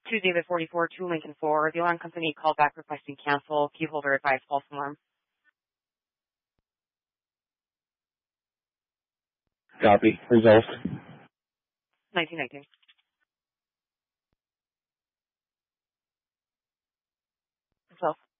To David 44, to Lincoln 4. The alarm company called back requesting cancel. Key holder advised false alarm. Copy. Resolved. 1919. Resolved.